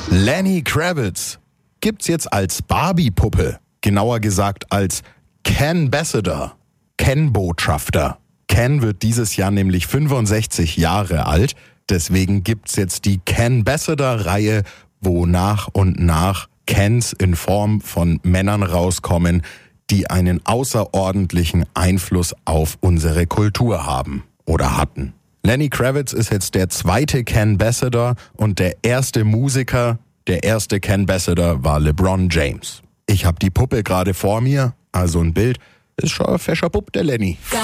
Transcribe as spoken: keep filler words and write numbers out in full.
Lenny Kravitz gibt's jetzt als Barbie-Puppe, genauer gesagt als Ken-Ambassador, Ken-Botschafter. Ken wird dieses Jahr nämlich fünfundsechzig Jahre alt, deswegen gibt's jetzt die Ken-Ambassador-Reihe, wo nach und nach Kens in Form von Männern rauskommen, die einen außerordentlichen Einfluss auf unsere Kultur haben oder hatten. Lenny Kravitz ist jetzt der zweite Ken-Ambassador und der erste Musiker, der erste Ken-Ambassador war LeBron James. Ich habe die Puppe gerade vor mir, also ein Bild, ist schon ein fescher Bub, der Lenny.